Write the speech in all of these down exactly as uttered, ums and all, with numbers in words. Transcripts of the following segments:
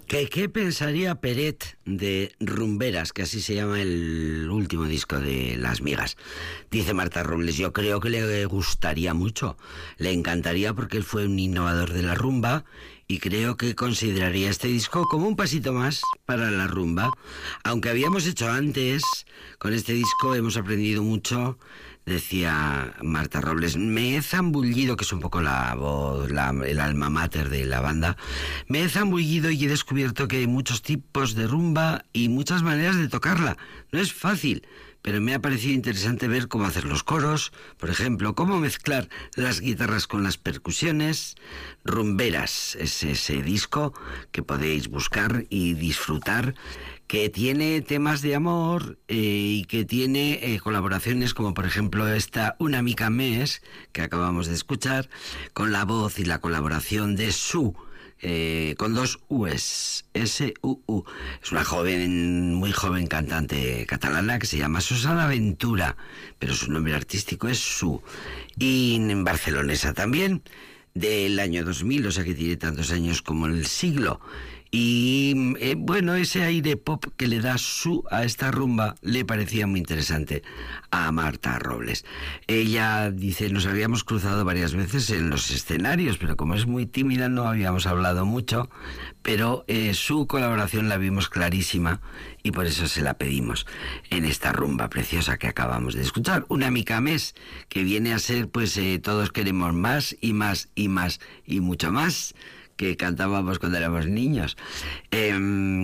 ¿Qué, ¿Qué pensaría Peret de Rumberas, que así se llama el último disco de Las Migas? Dice Marta Robles, yo creo que le gustaría mucho, le encantaría porque él fue un innovador de la rumba y creo que consideraría este disco como un pasito más para la rumba. Aunque habíamos hecho antes, con este disco hemos aprendido mucho. Decía Marta Robles, me he zambullido, que es un poco la voz, la, el alma mater de la banda, me he zambullido y he descubierto que hay muchos tipos de rumba y muchas maneras de tocarla. No es fácil, pero me ha parecido interesante ver cómo hacer los coros, por ejemplo, cómo mezclar las guitarras con las percusiones. Rumberas es ese disco que podéis buscar y disfrutar, que tiene temas de amor eh, y que tiene eh, colaboraciones como por ejemplo esta Una mica més que acabamos de escuchar, con la voz y la colaboración de Su, eh, con dos U's, S U U. Es una joven, muy joven cantante catalana que se llama Susana Ventura, pero su nombre artístico es Su. Y en barcelonesa también, del año dos mil, o sea que tiene tantos años como el siglo. Y eh, bueno, ese aire pop que le da Su a esta rumba le parecía muy interesante a Marta Robles. Ella dice, nos habíamos cruzado varias veces en los escenarios, pero como es muy tímida no habíamos hablado mucho, pero eh, su colaboración la vimos clarísima y por eso se la pedimos en esta rumba preciosa que acabamos de escuchar. Una mica més, que viene a ser pues eh, todos queremos más y más y más y mucho más, que cantábamos cuando éramos niños. Eh,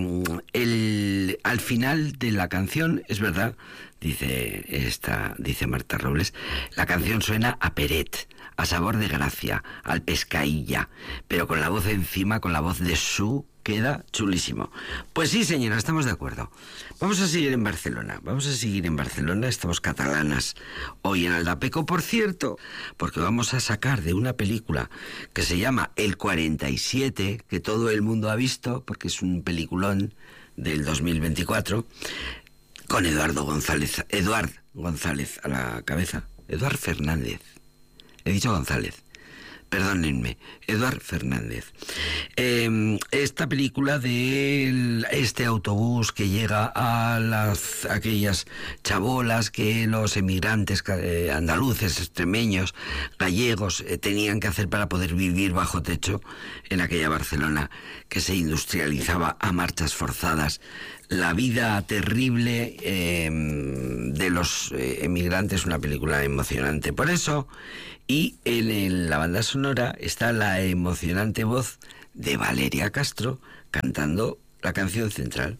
el, al final de la canción, es verdad, dice esta, dice Marta Robles, la canción suena a Peret, a Sabor de Gracia, al Pescailla, pero con la voz encima, con la voz de Su, queda chulísimo. Pues sí, señora, estamos de acuerdo. Vamos a seguir en Barcelona, vamos a seguir en Barcelona, estamos catalanas hoy en Aldapeco, por cierto, porque vamos a sacar de una película que se llama El cuarenta y siete, que todo el mundo ha visto, porque es un peliculón del dos mil veinticuatro, con Eduardo González, Eduard González a la cabeza, Eduard Fernández, he dicho González. Perdónenme, Eduard Fernández. Eh, esta película de este autobús que llega a las aquellas chabolas que los emigrantes eh, andaluces, extremeños, gallegos eh, tenían que hacer para poder vivir bajo techo en aquella Barcelona que se industrializaba a marchas forzadas. La vida terrible eh, de los eh, emigrantes, una película emocionante. Por eso, y en, en la banda sonora está la emocionante voz de Valeria Castro cantando la canción central.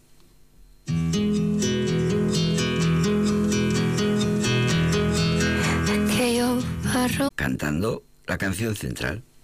Cantando la canción central.